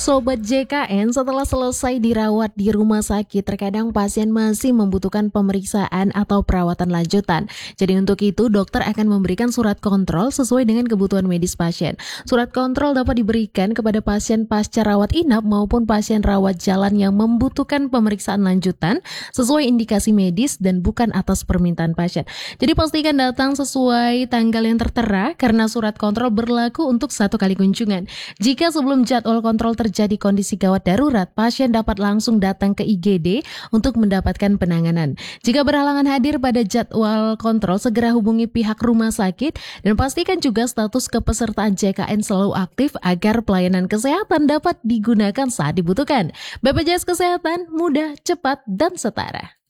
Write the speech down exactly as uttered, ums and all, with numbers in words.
Sobat J K N, setelah selesai dirawat di rumah sakit, terkadang pasien masih membutuhkan pemeriksaan atau perawatan lanjutan. Jadi untuk itu, dokter akan memberikan surat kontrol sesuai dengan kebutuhan medis pasien. Surat kontrol dapat diberikan kepada pasien pasca rawat inap maupun pasien rawat jalan yang membutuhkan pemeriksaan lanjutan sesuai indikasi medis dan bukan atas permintaan pasien. Jadi pastikan datang sesuai tanggal yang tertera karena surat kontrol berlaku untuk satu kali kunjungan. Jika sebelum jadwal kontrol terjadi kondisi gawat darurat, pasien dapat langsung datang ke I G D untuk mendapatkan penanganan. Jika berhalangan hadir pada jadwal kontrol, segera hubungi pihak rumah sakit dan pastikan juga status kepesertaan J K N selalu aktif agar pelayanan kesehatan dapat digunakan saat dibutuhkan. B P J S Kesehatan mudah, cepat, dan setara.